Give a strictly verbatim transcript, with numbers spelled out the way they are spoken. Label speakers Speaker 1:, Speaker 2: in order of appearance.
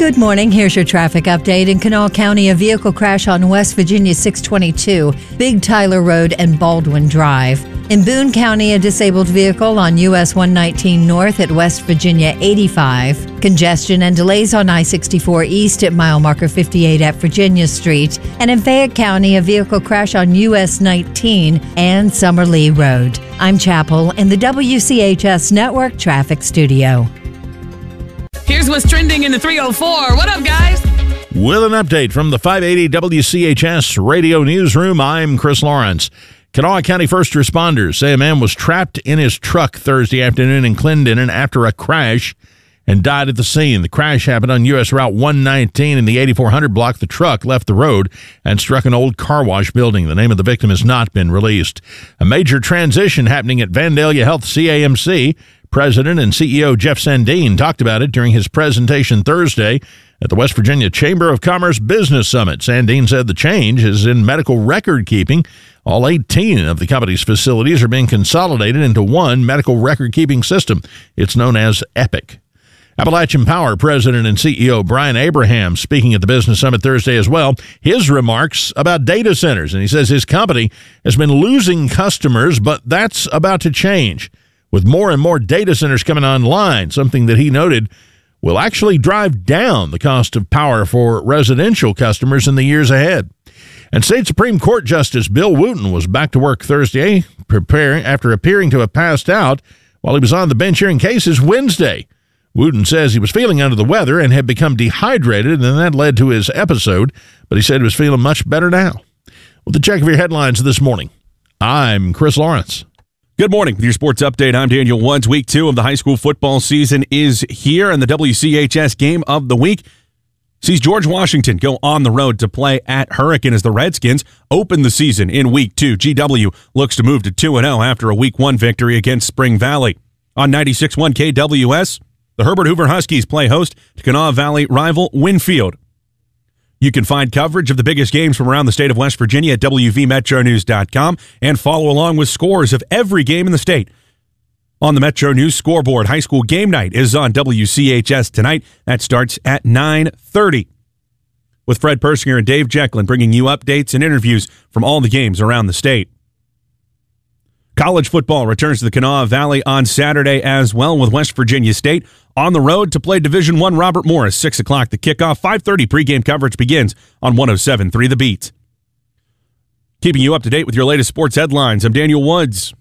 Speaker 1: Good morning. Here's your traffic update. In Kanawha County, a vehicle crash on West Virginia six twenty-two, Big Tyler Road and Baldwin Drive. In Boone County, a disabled vehicle on U S one nineteen North at West Virginia eighty-five. Congestion and delays on I sixty-four East at mile marker fifty-eight at Virginia Street. And in Fayette County, a vehicle crash on U S nineteen and Summerlee Road. I'm Chapel in the W C H S Network Traffic Studio.
Speaker 2: Here's what's trending in the three oh four. What up, guys?
Speaker 3: With an update from the five eighty W C H S Radio Newsroom, I'm Chris Lawrence. Kanawha County first responders say a man was trapped in his truck Thursday afternoon in Clendenin after a crash and died at the scene. The crash happened on U S Route one nineteen in the eighty-four hundred block. The truck left the road and struck an old car wash building. The name of the victim has not been released. A major transition happening at Vandalia Health C A M C. President and C E O Jeff Sandin talked about it during his presentation Thursday at the West Virginia Chamber of Commerce Business Summit. Sandin said the change is in medical record keeping. All eighteen of the company's facilities are being consolidated into one medical record keeping system. It's known as Epic. Appalachian Power President and C E O Brian Abraham speaking at the Business Summit Thursday as well. His remarks about data centers, and he says his company has been losing customers, but that's about to change with more and more data centers coming online, something that he noted will actually drive down the cost of power for residential customers in the years ahead. And State Supreme Court Justice Bill Wooten was back to work Thursday preparing after appearing to have passed out while he was on the bench hearing cases Wednesday. Wooten says he was feeling under the weather and had become dehydrated, and that led to his episode, but he said he was feeling much better now. With the check of your headlines this morning, I'm Chris Lawrence.
Speaker 4: Good morning. With your sports update, I'm Daniel Woods. Week two of the high school football season is here, and the W C H S game of the week sees George Washington go on the road to play at Hurricane as the Redskins open the season in week two. G W looks to move to two and oh after a week one victory against Spring Valley. On ninety-six point one K W S, the Herbert Hoover Huskies play host to Kanawha Valley rival Winfield. You can find coverage of the biggest games from around the state of West Virginia at W V Metro News dot com and follow along with scores of every game in the state. On the Metro News scoreboard, high school game night is on W C H S tonight. That starts at nine thirty. With Fred Persinger and Dave Jecklin bringing you updates and interviews from all the games around the state. College football returns to the Kanawha Valley on Saturday as well, with West Virginia State on the road to play Division One Robert Morris. six o'clock the kickoff. five thirty pregame coverage begins on one oh seven point three The Beat. Keeping you up to date with your latest sports headlines, I'm Daniel Woods.